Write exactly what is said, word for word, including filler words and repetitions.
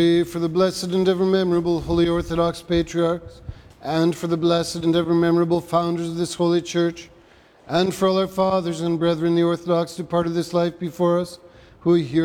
For the blessed and ever memorable Holy Orthodox Patriarchs, and for the blessed and ever memorable founders of this Holy Church, and for all our fathers and brethren, the Orthodox departed this life before us, who here